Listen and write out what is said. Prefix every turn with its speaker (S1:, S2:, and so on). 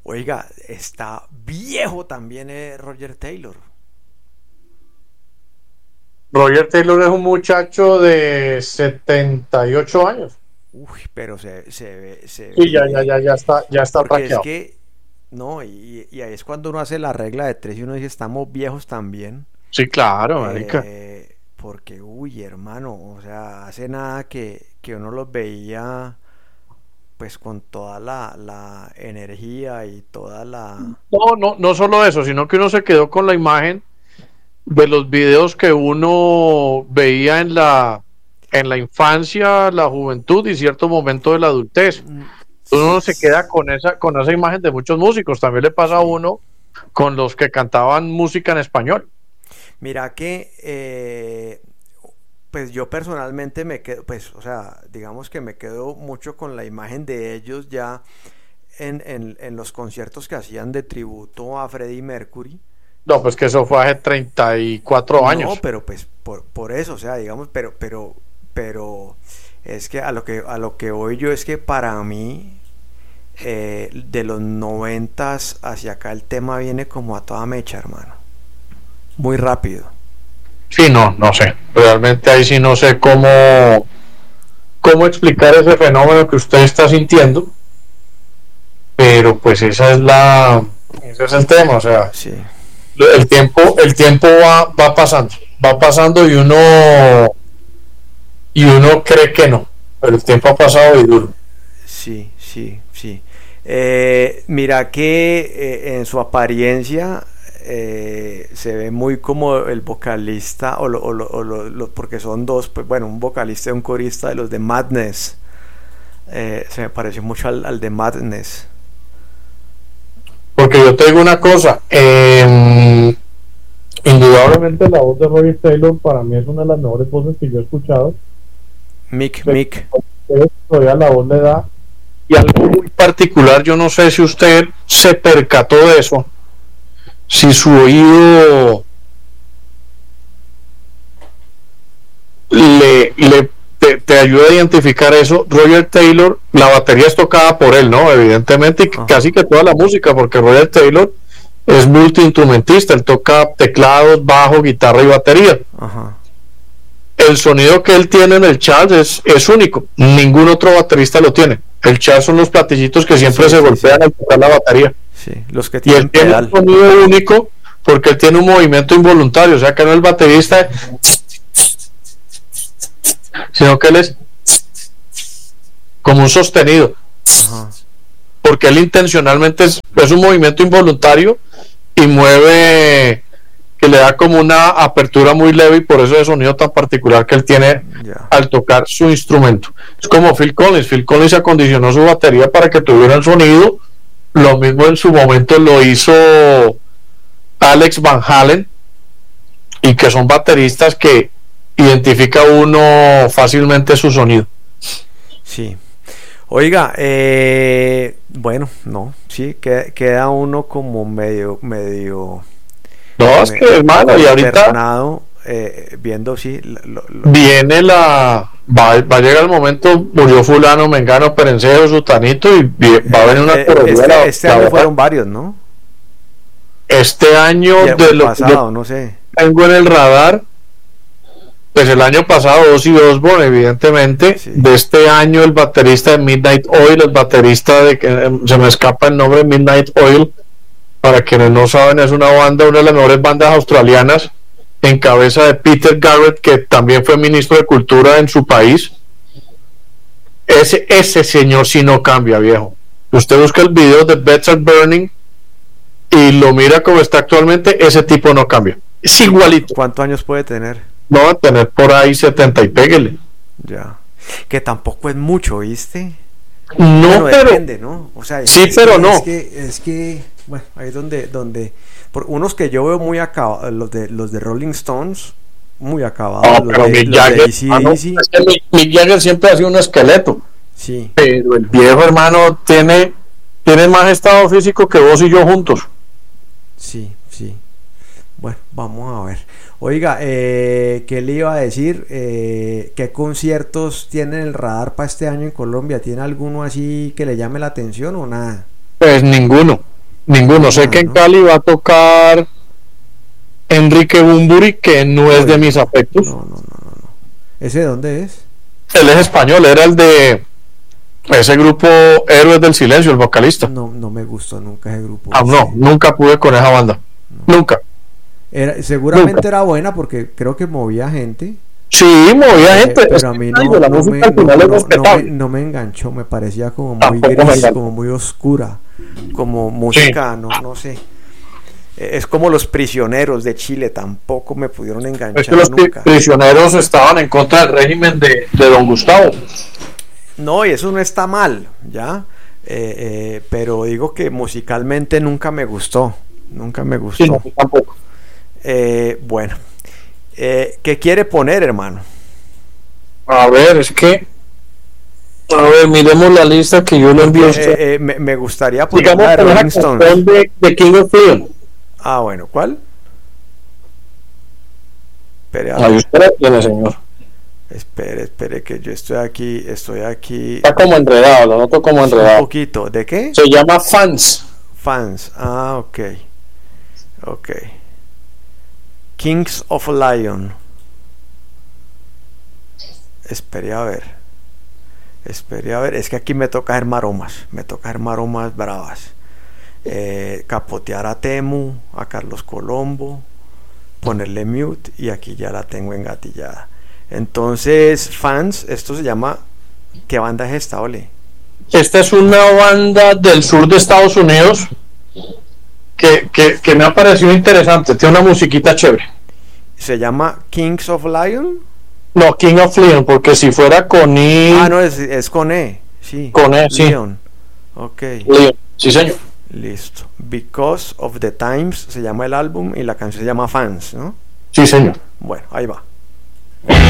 S1: Oiga, está viejo también Roger Taylor.
S2: Roger Taylor es un muchacho de 78 años.
S1: Uy, pero se
S2: Sí,
S1: ve.
S2: ya está
S1: Porque es
S2: traqueado.
S1: que, no, y ahí es cuando uno hace la regla de tres y uno dice, estamos viejos también.
S2: Sí, claro, marica.
S1: Porque, uy, hermano, o sea, hace nada que uno los veía pues con toda la energía y toda la...
S2: No solo eso, sino que uno se quedó con la imagen de los videos que uno veía en la infancia, la juventud y cierto momento de la adultez.
S1: Sí,
S2: Uno se queda con esa imagen de muchos músicos. También le pasa a
S1: sí.
S2: uno con los que cantaban música en español.
S1: Mira que, pues yo personalmente me quedo, pues, o sea, digamos que me quedo mucho con la imagen de ellos ya en los conciertos que hacían de tributo a Freddie Mercury.
S2: No, pues que eso fue hace 34
S1: No,
S2: años.
S1: pero pues por eso, o sea, digamos, pero es que a lo que voy yo es que para mí de los noventas hacia acá el tema viene como a toda mecha, hermano, muy rápido.
S2: Sí, no sé. Realmente ahí sí no sé cómo explicar ese fenómeno que usted está sintiendo, pero pues ese es el tema, o sea,
S1: Sí,
S2: el tiempo va pasando y uno cree que no, pero el tiempo ha pasado y duro.
S1: sí, sí, sí. Mira que en su apariencia se ve muy como el vocalista, porque son dos, pues, bueno, un vocalista y un corista de los de Madness. Se me pareció mucho al de Madness.
S2: Porque yo te digo una cosa, indudablemente la voz de Roger Taylor para mí es una de las mejores voces que yo he escuchado.
S1: Mick.
S2: Todavía la voz le da. Y algo muy particular, yo no sé si usted se percató de eso, si su oído te ayuda a identificar eso. Roger Taylor, la batería es tocada por él, ¿no? Evidentemente, y
S1: Ajá,
S2: casi que toda la música, porque Roger Taylor es multiinstrumentista, él toca teclados, bajo, guitarra y batería.
S1: ajá.
S2: El sonido que él tiene en el Charles es único, ningún otro baterista lo tiene. El Charles son los platillitos que siempre
S1: Sí,
S2: se
S1: sí,
S2: golpean
S1: sí.
S2: al tocar la batería.
S1: Sí, los que
S2: Y él
S1: tienen
S2: tiene un
S1: pedal.
S2: sonido único porque él tiene un movimiento involuntario, o sea que no es el baterista, sino que él es como un sostenido,
S1: Ajá.
S2: porque él intencionalmente es un movimiento involuntario y mueve, que le da como una apertura muy leve y por eso es el sonido tan particular que él tiene
S1: Ya.
S2: al tocar su instrumento. Es como Phil Collins acondicionó su batería para que tuviera el sonido, lo mismo en su momento lo hizo Alex Van Halen, y que son bateristas que identifica uno fácilmente su sonido.
S1: Sí. Oiga, bueno, no, sí, queda uno como medio
S2: No, es que hermano, y ahorita
S1: consternado viendo, sí,
S2: viene va a llegar el momento, murió fulano, mengano, perencejo, sutanito, y va a venir una corredura
S1: este
S2: la
S1: año
S2: verdad.
S1: fueron varios, ¿no?
S2: Este año,
S1: O
S2: de
S1: el
S2: lo que yo
S1: pasado, no sé.
S2: tengo en el radar, pues el año pasado Ozzy Osbourne, evidentemente.
S1: Sí,
S2: De este año el baterista de Midnight Oil, el baterista de que se me escapa el nombre, Midnight Oil, para quienes no saben, es una banda, una de las mejores bandas australianas, en cabeza de Peter Garrett, que también fue ministro de Cultura en su país. Ese señor sí no cambia, viejo. Usted busca el video de Beds Are Burning y lo mira como está actualmente, ese tipo no cambia. Es igualito.
S1: ¿cuántos años puede tener?
S2: No va a tener por ahí 70 y péguele.
S1: Ya. Que tampoco es mucho, ¿viste?
S2: No,
S1: Bueno,
S2: pero
S1: depende, ¿no? O sea,
S2: sí, pero no.
S1: bueno, ahí es donde por unos que yo veo muy acabados, los de Rolling Stones, muy acabados,
S2: No, pero Mick
S1: los de
S2: Jagger, hermano,
S1: AC/DC,
S2: es que Mick Jagger siempre ha sido un esqueleto,
S1: sí,
S2: pero el viejo hermano tiene más estado físico que vos y yo juntos.
S1: sí, sí. Bueno, vamos a ver. Oiga, ¿qué le iba a decir? ¿Qué conciertos tiene el radar para este año en Colombia? ¿Tiene alguno así que le llame la atención o nada?
S2: Pues ninguno. Ninguno. Sé que en Cali va a tocar Enrique Bunbury, que no es de mis afectos.
S1: No. ¿Ese de dónde es?
S2: Él es español, era el de ese grupo Héroes del Silencio, el vocalista.
S1: No me gustó nunca ese grupo.
S2: No, nunca pude con esa banda. Nunca.
S1: Seguramente
S2: nunca.
S1: Era buena porque creo que movía gente.
S2: Sí, movía gente.
S1: Pero a mí no me enganchó, me parecía como muy gris, como muy oscura, como música, no sé. Es como Los Prisioneros de Chile, tampoco me pudieron enganchar.
S2: Es que los prisioneros estaban en contra del régimen de don Gustavo.
S1: No, y eso no está mal, ¿ya? Pero digo que musicalmente nunca me gustó.
S2: Sí, no, tampoco.
S1: Bueno, ¿qué quiere poner, hermano?
S2: A ver, miremos la lista que yo le envío.
S1: Me gustaría poner la de Rolling Stones.
S2: De King of Leon.
S1: Ah, bueno, ¿cuál?
S2: Ahí usted tiene, señor.
S1: Espere que yo estoy aquí.
S2: Está como enredado, lo noto como enredado.
S1: Un poquito, ¿de qué?
S2: Se llama Fans.
S1: Ok. Kings of Lion. Espere a ver, es que aquí me toca hacer maromas bravas. Capotear a Temu, a Carlos Colombo, ponerle mute, y aquí ya la tengo engatillada. Entonces, Fans, esto se llama, ¿qué banda es esta, Ole?
S2: Esta es una banda del sur de Estados Unidos que me ha parecido interesante, tiene una musiquita chévere.
S1: ¿Se llama Kings of Lion?
S2: No, King of Leon, porque si fuera con I...
S1: no, es con E, sí.
S2: Con E, sí.
S1: Leon. Ok.
S2: Leon, sí, señor.
S1: Listo. Because of the Times se llama el álbum y la canción se llama Fans, ¿no?
S2: Sí, señor.
S1: Bueno, ahí va.